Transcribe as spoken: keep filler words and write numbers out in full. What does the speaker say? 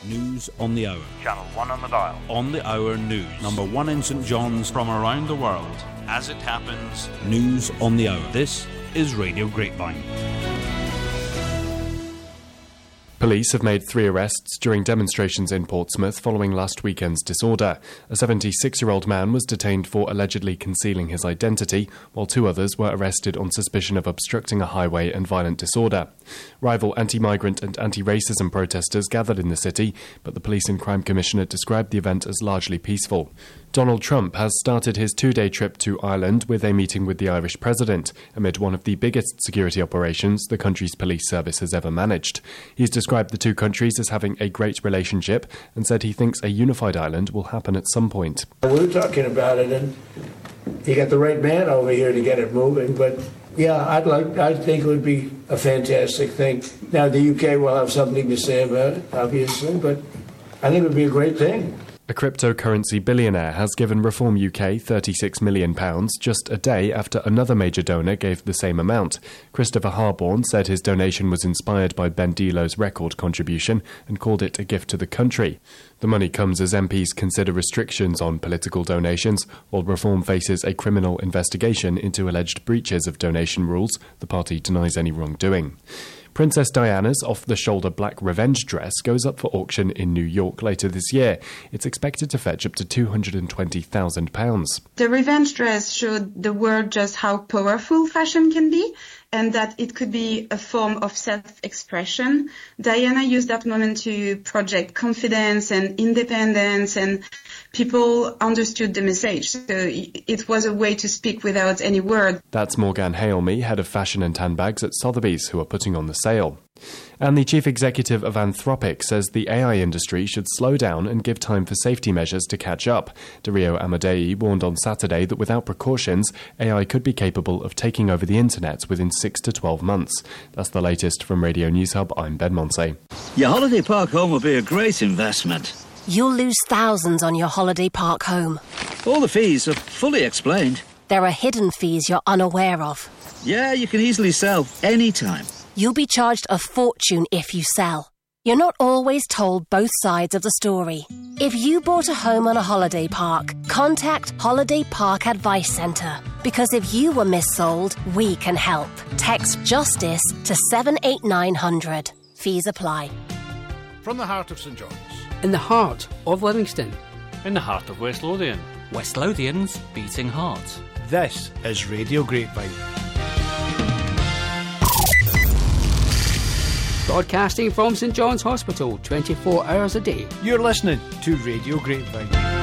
News on the hour. Channel one on the dial. On the hour news. Number one in St John's from around the world. As it happens, news on the hour. This is Radio Grapevine. Police have made three arrests during demonstrations in Portsmouth following last weekend's disorder. A seventy-six-year-old man was detained for allegedly concealing his identity, while two others were arrested on suspicion of obstructing a highway and violent disorder. Rival anti-migrant and anti-racism protesters gathered in the city, but the Police and Crime Commissioner described the event as largely peaceful. Donald Trump has started his two-day trip to Ireland with a meeting with the Irish president, amid one of the biggest security operations the country's police service has ever managed. He's described the two countries as having a great relationship and said he thinks a unified Ireland will happen at some point. We were talking about it, and you got the right man over here to get it moving, but yeah, I'd like, I think it would be a fantastic thing. Now, the U K will have something to say about it, obviously, but I think it would be a great thing. A cryptocurrency billionaire has given Reform U K thirty-six million pounds just a day after another major donor gave the same amount. Christopher Harborne said his donation was inspired by Ben Delo's record contribution and called it a gift to the country. The money comes as M Ps consider restrictions on political donations, while Reform faces a criminal investigation into alleged breaches of donation rules. The party denies any wrongdoing. Princess Diana's off-the-shoulder black revenge dress goes up for auction in New York later this year. It's expected to fetch up to two hundred twenty thousand pounds. The revenge dress showed the world just how powerful fashion can be, and that it could be a form of self-expression. Diana used that moment to project confidence and independence, and people understood the message. So it was a way to speak without any word. That's Morgan Halemy, head of fashion and handbags at Sotheby's, who are putting on the sale. And the chief executive of Anthropic says the A I industry should slow down and give time for safety measures to catch up. Dario Amodei warned on Saturday that without precautions, A I could be capable of taking over the internet within six to twelve months. That's the latest from Radio News Hub. I'm Ben Monsey. Your holiday park home will be a great investment. You'll lose thousands on your holiday park home. All the fees are fully explained. There are hidden fees you're unaware of. Yeah, you can easily sell anytime. You'll be charged a fortune if you sell. You're not always told both sides of the story. If you bought a home on a holiday park, contact Holiday Park Advice Centre. Because if you were missold, we can help. Text JUSTICE to seven eight nine hundred. Fees apply. From the heart of St John's. In the heart of Livingston. In the heart of West Lothian. West Lothian's beating heart. This is Radio Grapevine. Broadcasting from St John's Hospital, twenty-four hours a day. You're listening to Radio Grapevine.